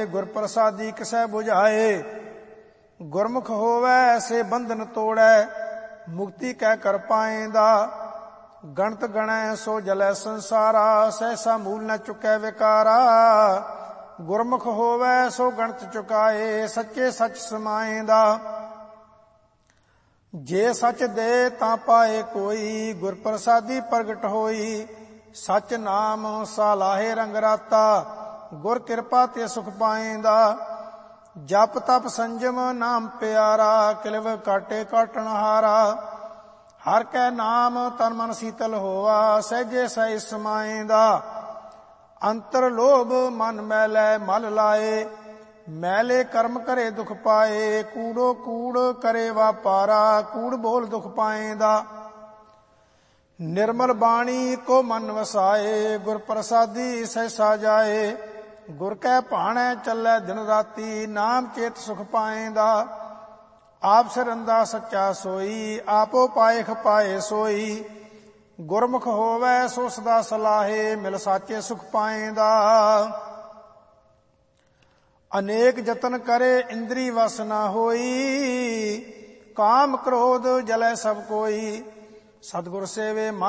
गुर प्रसादी किसै बुझाए। गुरमुख होवै ऐसे बंधन तोड़ै, मुक्ति कह कर पाएंदा। गणत गणै सो जलै संसारा, सहसा मूल न चुकै विकारा। गुरमुख होवै सो गणत चुकाए, सच्चे सच समाएंदा। जे सच दे तां पाए कोई, गुर प्रसादी प्रगट होई। सच नाम सालाहे रंग राता, गुर कृपा ते सुख पाएंदा। जप तप संजम नाम प्यारा, किलव काटे काटन हारा। हर कै नाम तन मन शीतल होवा, सहजे सहि समाएंदा। अंतर लोभ मन मैलै मल लाए, मैले कर्म करे दुख पाए। कूड़ो कूड़ करे वापारा, कूड़ बोल दुख पाएंदा। निर्मल बाणी को मन वसाए, गुर प्रसादी सहसा जाए। गुर कै भाणै चलै दिन राती, नाम चेत सुख पाएंदा। आप सिरंदा सच्चा सोई, आपो पाएख पाए सोई। गुरमुख होवै सो सदा सलाहे, मिल साचे सुख पाएंदा। अनेक जतन करे इंद्री वस न होई, काम क्रोध जलै सब कोई। सतगुर सेवे